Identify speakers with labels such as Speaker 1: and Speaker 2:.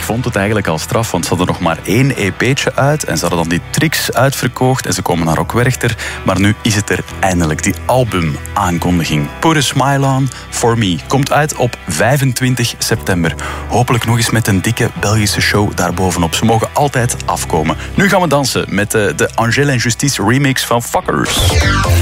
Speaker 1: vond het eigenlijk al straf, want ze hadden nog maar 1 EP'tje uit en ze hadden dan die tricks uitverkocht en ze komen naar Rock Werchter. Maar nu is het er eindelijk, die album-aankondiging. Put a Smile On For Me komt uit op 25 september. Hopelijk nog eens met een dikke Belgische show daarbovenop. Ze mogen altijd afkomen. Nu gaan we dansen met de Angèle en Justice remix van Fuckers.